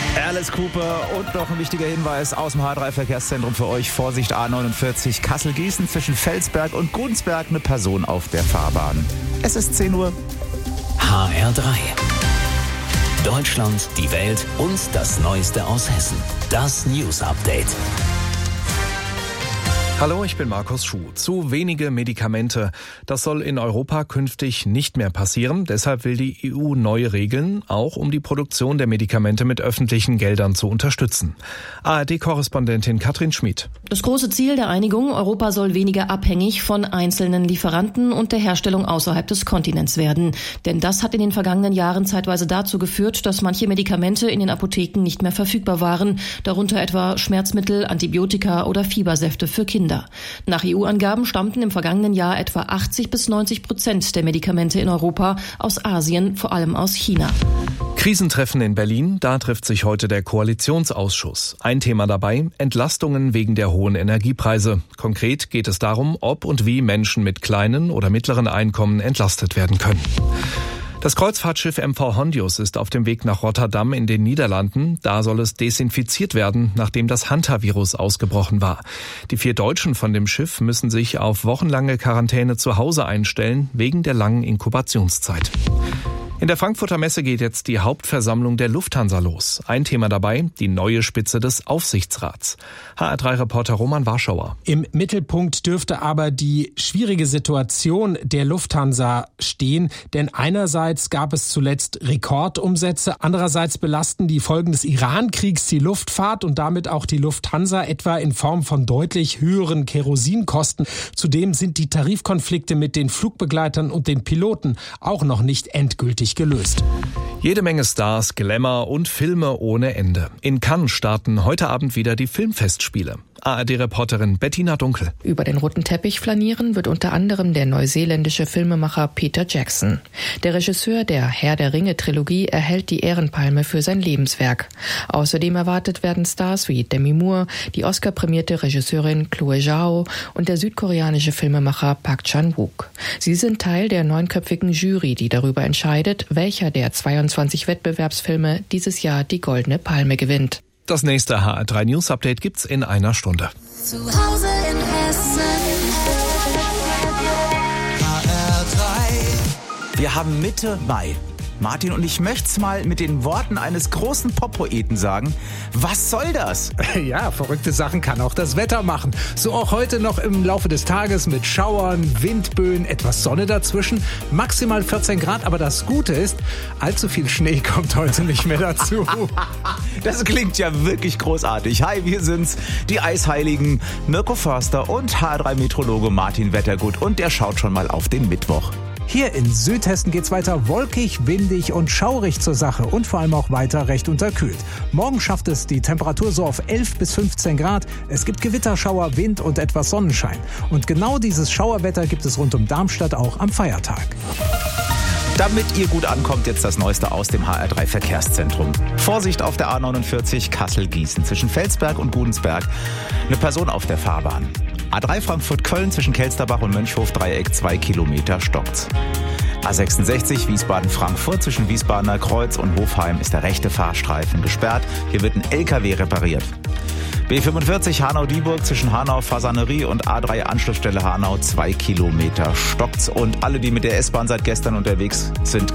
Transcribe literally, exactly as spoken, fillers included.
Alice Cooper und noch ein wichtiger Hinweis aus dem H drei Verkehrszentrum für euch. Vorsicht A neunundvierzig Kassel-Gießen zwischen Felsberg und Gudensberg, eine Person auf der Fahrbahn. Es ist zehn Uhr. H R drei. Deutschland, die Welt und das Neueste aus Hessen. Das News Update. Hallo, ich bin Markus Schuh. Zu wenige Medikamente. Das soll in Europa künftig nicht mehr passieren. Deshalb will die E U neue Regeln, auch um die Produktion der Medikamente mit öffentlichen Geldern zu unterstützen. A R D-Korrespondentin Katrin Schmid. Das große Ziel der Einigung, Europa soll weniger abhängig von einzelnen Lieferanten und der Herstellung außerhalb des Kontinents werden. Denn das hat in den vergangenen Jahren zeitweise dazu geführt, dass manche Medikamente in den Apotheken nicht mehr verfügbar waren, darunter etwa Schmerzmittel, Antibiotika oder Fiebersäfte für Kinder. Nach E U-Angaben stammten im vergangenen Jahr etwa achtzig bis neunzig Prozent der Medikamente in Europa aus Asien, vor allem aus China. Krisentreffen in Berlin, da trifft sich heute der Koalitionsausschuss. Ein Thema dabei, Entlastungen wegen der hohen Energiepreise. Konkret geht es darum, ob und wie Menschen mit kleinen oder mittleren Einkommen entlastet werden können. Das Kreuzfahrtschiff M V Hondius ist auf dem Weg nach Rotterdam in den Niederlanden. Da soll es desinfiziert werden, nachdem das Hantavirus ausgebrochen war. Die vier Deutschen von dem Schiff müssen sich auf wochenlange Quarantäne zu Hause einstellen, wegen der langen Inkubationszeit. In der Frankfurter Messe geht jetzt die Hauptversammlung der Lufthansa los. Ein Thema dabei, die neue Spitze des Aufsichtsrats. H R drei Reporter Roman Warschauer. Im Mittelpunkt dürfte aber die schwierige Situation der Lufthansa stehen, denn einerseits gab es zuletzt Rekordumsätze, andererseits belasten die Folgen des Iran-Kriegs die Luftfahrt und damit auch die Lufthansa, etwa in Form von deutlich höheren Kerosinkosten. Zudem sind die Tarifkonflikte mit den Flugbegleitern und den Piloten auch noch nicht endgültig gelöst. Jede Menge Stars, Glamour und Filme ohne Ende. In Cannes starten heute Abend wieder die Filmfestspiele. A R D-Reporterin Bettina Dunkel. Über den roten Teppich flanieren wird unter anderem der neuseeländische Filmemacher Peter Jackson. Der Regisseur der Herr der Ringe-Trilogie erhält die Ehrenpalme für sein Lebenswerk. Außerdem erwartet werden Stars wie Demi Moore, die Oscar-prämierte Regisseurin Chloe Zhao und der südkoreanische Filmemacher Park Chan-wook. Sie sind Teil der neunköpfigen Jury, die darüber entscheidet, welcher der zweiundzwanzig Wettbewerbsfilme dieses Jahr die Goldene Palme gewinnt. Das nächste H R drei News Update gibt's in einer Stunde. Zu Hause in Hessen. H R drei. Wir haben Mitte Mai. Martin, und ich möchte es mal mit den Worten eines großen Pop-Poeten sagen. Was soll das? Ja, verrückte Sachen kann auch das Wetter machen. So auch heute noch im Laufe des Tages mit Schauern, Windböen, etwas Sonne dazwischen. Maximal vierzehn Grad, aber das Gute ist, allzu viel Schnee kommt heute nicht mehr dazu. Das klingt ja wirklich großartig. Hi, wir sind's, die Eisheiligen Mirko Förster und H R drei Meteorologe Martin Wettergut. Und der schaut schon mal auf den Mittwoch. Hier in Südhessen geht's weiter wolkig, windig und schaurig zur Sache und vor allem auch weiter recht unterkühlt. Morgen schafft es die Temperatur so auf elf bis fünfzehn Grad. Es gibt Gewitterschauer, Wind und etwas Sonnenschein. Und genau dieses Schauerwetter gibt es rund um Darmstadt auch am Feiertag. Damit ihr gut ankommt, jetzt das Neueste aus dem H R drei Verkehrszentrum. Vorsicht auf der A neunundvierzig Kassel-Gießen zwischen Felsberg und Gudensberg. Eine Person auf der Fahrbahn. A drei Frankfurt-Köln zwischen Kelsterbach und Mönchhof-Dreieck, zwei Kilometer stockt's. A sechsundsechzig Wiesbaden-Frankfurt zwischen Wiesbadener Kreuz und Hofheim ist der rechte Fahrstreifen gesperrt. Hier wird ein L K W repariert. B fünfundvierzig Hanau-Dieburg zwischen Hanau-Fasanerie und A drei Anschlussstelle Hanau, zwei Kilometer stockt's. Und alle, die mit der S-Bahn seit gestern unterwegs sind,